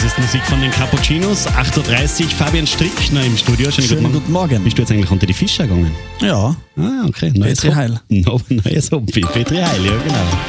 Das ist Musik von den Cappuccinos. 8.30 Uhr, Fabian Strick noch im Studio. Schönen guten Morgen. Bist du jetzt eigentlich unter die Fischer gegangen? Ja. Ah, okay. Petri Heil. Neues Hobby. Petri Heil, ja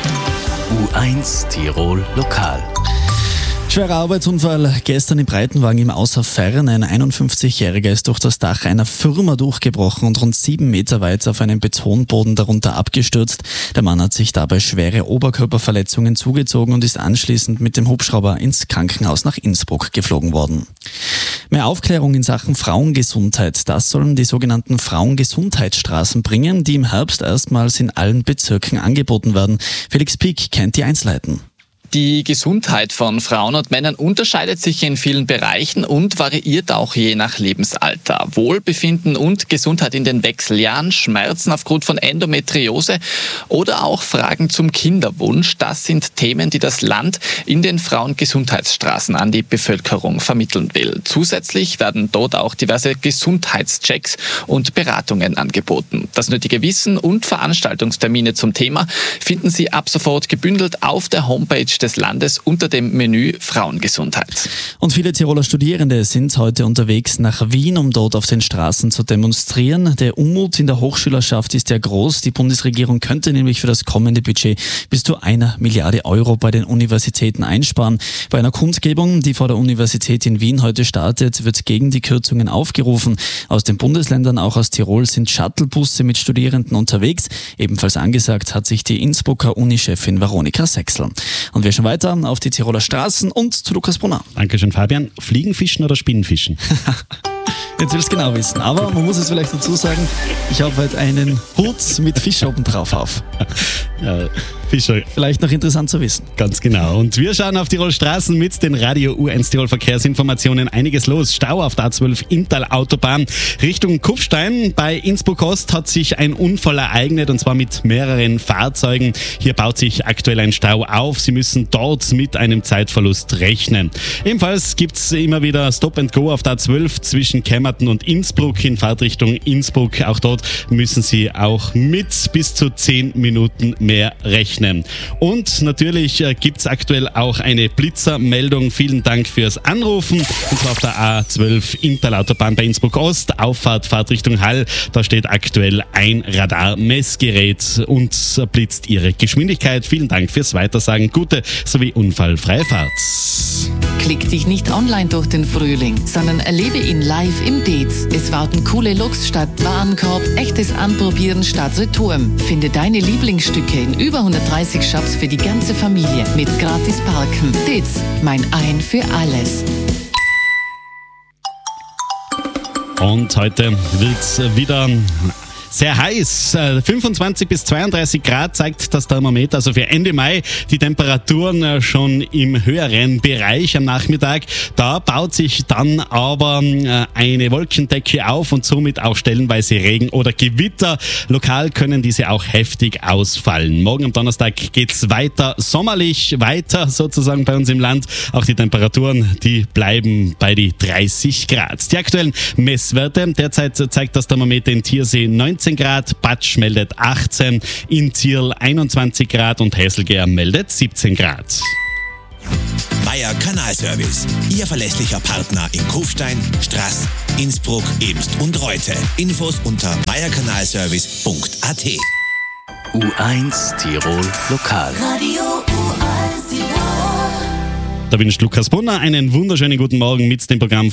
genau. U1 Tirol Lokal. Schwerer Arbeitsunfall gestern im Breitenwagen im Außerfern. Ein 51-Jähriger ist durch das Dach einer Firma durchgebrochen und rund 7 Meter weit auf einen Betonboden darunter abgestürzt. Der Mann hat sich dabei schwere Oberkörperverletzungen zugezogen und ist anschließend mit dem Hubschrauber ins Krankenhaus nach Innsbruck geflogen worden. Mehr Aufklärung in Sachen Frauengesundheit. Das sollen die sogenannten Frauengesundheitsstraßen bringen, die im Herbst erstmals in allen Bezirken angeboten werden. Felix Pick kennt die Einzelheiten. Die Gesundheit von Frauen und Männern unterscheidet sich in vielen Bereichen und variiert auch je nach Lebensalter. Wohlbefinden und Gesundheit in den Wechseljahren, Schmerzen aufgrund von Endometriose oder auch Fragen zum Kinderwunsch, das sind Themen, die das Land in den Frauengesundheitsstraßen an die Bevölkerung vermitteln will. Zusätzlich werden dort auch diverse Gesundheitschecks und Beratungen angeboten. Das nötige Wissen und Veranstaltungstermine zum Thema finden Sie ab sofort gebündelt auf der Homepage des Landes unter dem Menü Frauengesundheit. Und viele Tiroler Studierende sind heute unterwegs nach Wien, um dort auf den Straßen zu demonstrieren. Der Unmut in der Hochschülerschaft ist ja groß. Die Bundesregierung könnte nämlich für das kommende Budget bis zu 1 Milliarde Euro bei den Universitäten einsparen. Bei einer Kundgebung, die vor der Universität in Wien heute startet, wird gegen die Kürzungen aufgerufen. Aus den Bundesländern, auch aus Tirol, sind Shuttlebusse mit Studierenden unterwegs. Ebenfalls angesagt hat sich die Innsbrucker Unichefin Veronika Sechsel. Und wir schon weiter auf die Tiroler Straßen und zu Lukas Brunner. Dankeschön, Fabian. Fliegenfischen oder Spinnenfischen? Jetzt willst du genau wissen. Aber man muss es vielleicht dazu sagen, ich habe heute einen Hut mit Fisch oben drauf auf. Ja, Fischer. Vielleicht noch interessant zu wissen. Ganz genau. Und wir schauen auf Tirol Straßen mit den Radio U1 Tirol Verkehrsinformationen. Einiges los. Stau auf der A12 Inntal-Autobahn Richtung Kufstein. Bei Innsbruck Ost hat sich ein Unfall ereignet und zwar mit mehreren Fahrzeugen. Hier baut sich aktuell ein Stau auf. Sie müssen dort mit einem Zeitverlust rechnen. Ebenfalls gibt es immer wieder Stop and Go auf der A12 zwischen Kemmerton und Innsbruck in Fahrtrichtung Innsbruck. Auch dort müssen Sie auch mit bis zu 10 Minuten mehr rechnen. Und natürlich gibt es aktuell auch eine Blitzermeldung. Vielen Dank fürs Anrufen. Und zwar auf der A12 Inntal-Autobahn bei Innsbruck Ost, Auffahrt, Fahrtrichtung Hall. Da steht aktuell ein Radarmessgerät und blitzt Ihre Geschwindigkeit. Vielen Dank fürs Weitersagen. Gute sowie unfallfreie Fahrt. Klick dich nicht online durch den Frühling, sondern erlebe ihn live im Dez. Es warten coole Looks statt Warenkorb, echtes Anprobieren statt Return. Finde deine Lieblingsstücke in über 130 Shops für die ganze Familie mit gratis Parken. Dez, mein Ein für alles. Und heute wird es wieder sehr heiß. 25 bis 32 Grad zeigt das Thermometer, also für Ende Mai die Temperaturen schon im höheren Bereich am Nachmittag. Da baut sich dann aber eine Wolkendecke auf und somit auch stellenweise Regen oder Gewitter. Lokal können diese auch heftig ausfallen. Morgen am Donnerstag geht's weiter sommerlich, weiter sozusagen bei uns im Land. Auch die Temperaturen, die bleiben bei die 30 Grad. Die aktuellen Messwerte, derzeit zeigt das Thermometer in Tiersee 19 Grad, Batsch meldet 18, in Zierl 21 Grad und Hesselger meldet 17 Grad. Meier Kanalservice, Ihr verlässlicher Partner in Kufstein, Straß, Innsbruck, Emst und Reute. Infos unter meierkanalservice.at. U1 Tirol Lokal. Radio U1 Tirol. Da wünscht Lukas Brunner einen wunderschönen guten Morgen mit dem Programm